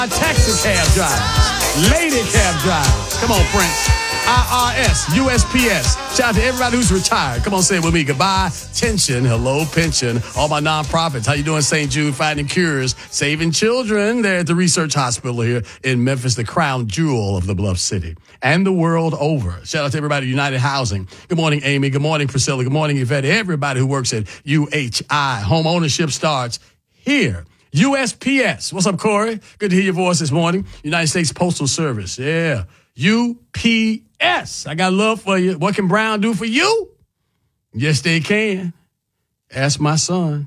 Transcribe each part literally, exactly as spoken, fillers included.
Taxi cab drivers, lady cab drivers. Come on, Prince. I R S, U S P S. Shout out to everybody who's retired. Come on, say it with me. Goodbye, tension. Hello, pension. All my nonprofits. How you doing, Saint Jude? Finding cures, saving children. They're at the Research Hospital here in Memphis, the crown jewel of the Bluff City and the world over. Shout out to everybody at United Housing. Good morning, Amy. Good morning, Priscilla. Good morning, Yvette. Everybody who works at U H I. Home ownership starts here. U S P S. What's up, Corey? Good to hear your voice this morning. United States Postal Service. Yeah. U P S. I got love for you. What can Brown do for you? Yes, they can. Ask my son.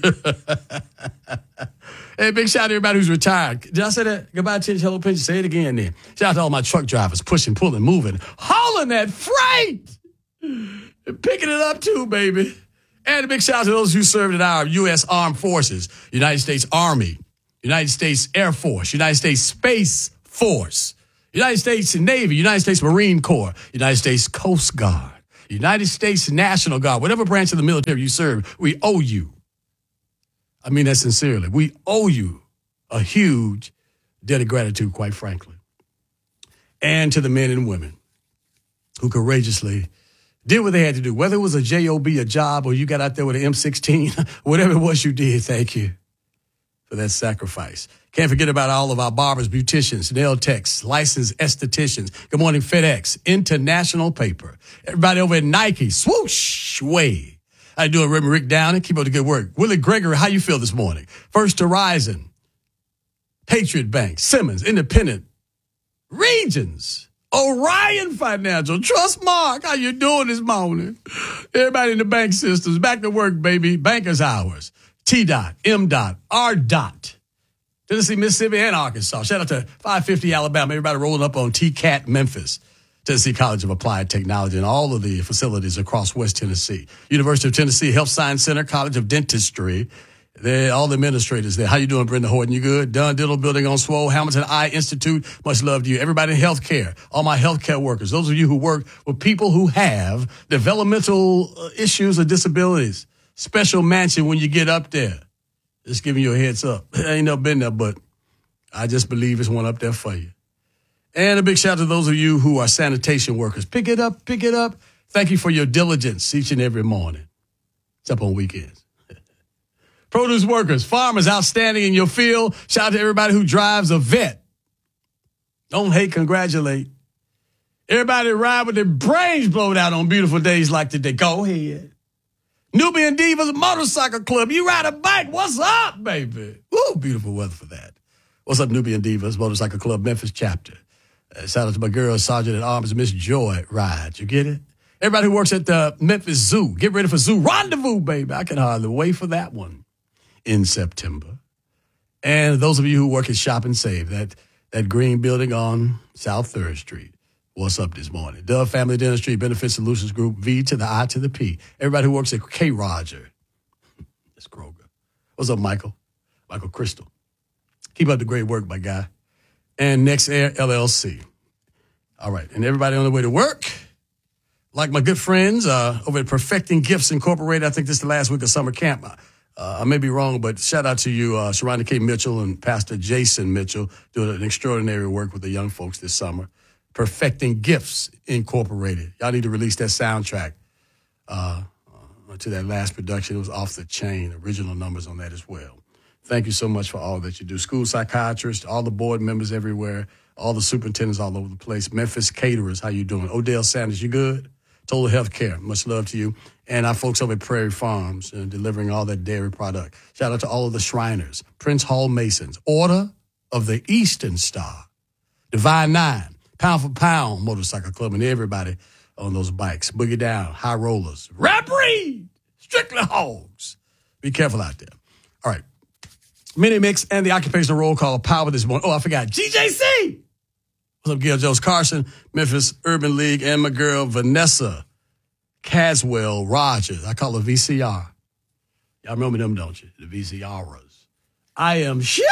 Hey, big shout out to everybody who's retired. Did I say that? Goodbye, attention, hello, pension. Say it again then. Shout out to all my truck drivers pushing, pulling, moving, hauling that freight. Picking it up too, baby. And a big shout out to those who served in our U S Armed Forces, United States Army, United States Air Force, United States Space Force, United States Navy, United States Marine Corps, United States Coast Guard, United States National Guard, whatever branch of the military you serve, we owe you. I mean that sincerely. We owe you a huge debt of gratitude, quite frankly. And to the men and women who courageously did what they had to do, whether it was a job, a job, or you got out there with an M sixteen, whatever it was you did, thank you for that sacrifice. Can't forget about all of our barbers, beauticians, nail techs, licensed estheticians. Good morning, FedEx, International Paper. Everybody over at Nike, swoosh, way. How you doing, Rick Downey? Keep up the good work. Willie Gregory, how you feel this morning? First Horizon, Patriot Bank, Simmons, Independent, Regions, Orion Financial, Trust Mark. How you doing this morning? Everybody in the bank systems, back to work, baby. Bankers hours. T-Dot, M-Dot, R-Dot. Tennessee, Mississippi, and Arkansas. Shout out to five fifty Alabama. Everybody rolling up on T C A T Memphis. Tennessee College of Applied Technology and all of the facilities across West Tennessee. University of Tennessee Health Science Center, College of Dentistry. They're all the administrators there. How you doing, Brenda Horton? You good? Dunn Diddle Building on Swole, Hamilton Eye Institute. Much love to you. Everybody in healthcare, all my healthcare workers, those of you who work with people who have developmental issues or disabilities. Special mention when you get up there. Just giving you a heads up. I ain't never been there, but I just believe there's one up there for you. And a big shout out to those of you who are sanitation workers. Pick it up, pick it up. Thank you for your diligence each and every morning, except on weekends. Produce workers, farmers outstanding in your field. Shout out to everybody who drives a vet. Don't hate, congratulate. Everybody ride with their brains blown out on beautiful days like today. Go ahead. Nubian Divas Motorcycle Club. You ride a bike. What's up, baby? Ooh, beautiful weather for that. What's up, Nubian Divas Motorcycle Club Memphis chapter. Uh, shout out to my girl, Sergeant at Arms, Miss Joy Ride. You get it? Everybody who works at the Memphis Zoo, get ready for Zoo Rendezvous, baby. I can hardly wait for that one in September. And those of you who work at Shop and Save, that, that green building on South third Street. What's up this morning? Dove Family Dentistry, Benefit Solutions Group, V to the I to the P. Everybody who works at K. Roger. That's Kroger. What's up, Michael? Michael Crystal. Keep up the great work, my guy. And Next Air L L C. All right. And everybody on the way to work, like my good friends uh, over at Perfecting Gifts Incorporated. I think this is the last week of summer camp. Uh, I may be wrong, but shout out to you, uh, Sharonda K. Mitchell and Pastor Jason Mitchell, doing an extraordinary work with the young folks this summer. Perfecting Gifts Incorporated. Y'all need to release that soundtrack uh, uh, to that last production. It was off the chain. Original numbers on that as well. Thank you so much for all that you do. School psychiatrists, all the board members everywhere, all the superintendents all over the place. Memphis caterers, how you doing? Odell Sanders, you good? Total Health Care, much love to you. And our folks over at Prairie Farms, uh, delivering all that dairy product. Shout out to all of the Shriners, Prince Hall Masons, Order of the Eastern Star, Divine Nine, Pound for Pound Motorcycle Club, and everybody on those bikes. Boogie Down, High Rollers, Rap Reed, Strictly Hogs. Be careful out there. All right. Mini Mix and the occupational roll call power this morning. Oh, I forgot. G J C. What's up, Gail Jones Carson, Memphis Urban League, and my girl Vanessa Caswell Rogers. I call her V C R. Y'all remember them, don't you? The V C Rs. I am shit.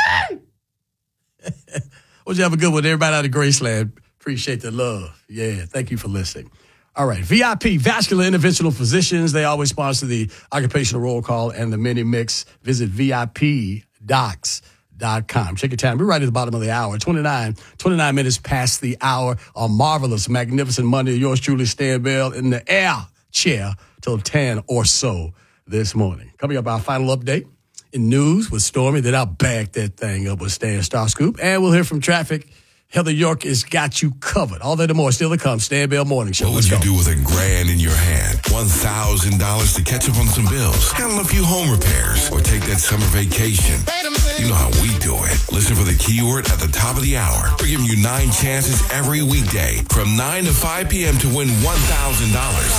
Well, you have a good one. Everybody out of Graceland. Appreciate the love. Yeah, thank you for listening. All right, V I P, Vascular Interventional Physicians. They always sponsor the occupational roll call and the mini mix. Visit V I P docs dot com. Check your time. We're right at the bottom of the hour. twenty-nine, twenty-nine minutes past the hour. A marvelous, magnificent Monday. Yours truly, Stan Bell, in the air chair till ten or so this morning. Coming up, our final update in news with Stormy. Then I'll back that thing up with Stan Star Scoop. And we'll hear from traffic. Heather York has got you covered. All that and more still to come. Stan Bell Morning Show. What Let's would go. you do with a grand in your hand? one thousand dollars to catch up on some bills? Handle a few home repairs? Or take that summer vacation? You know how we do it. Listen for the keyword at the top of the hour. We're giving you nine chances every weekday from nine to five p.m. to win one thousand dollars.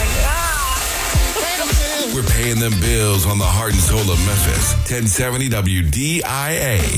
We're paying them bills on the heart and soul of Memphis. ten seventy W D I A.